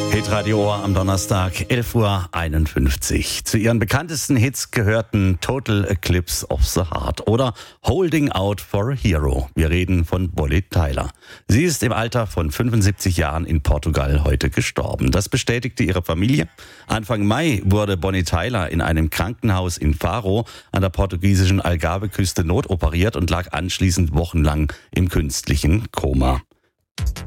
Hitradio Ohr am Donnerstag, 11:51 Uhr. Zu ihren bekanntesten Hits gehörten Total Eclipse of the Heart oder Holding Out for a Hero. Wir reden von Bonnie Tyler. Sie ist im Alter von 75 Jahren in Portugal heute gestorben. Das bestätigte ihre Familie. Anfang Mai wurde Bonnie Tyler in einem Krankenhaus in Faro an der portugiesischen Algarve-Küste notoperiert und lag anschließend wochenlang im künstlichen Koma.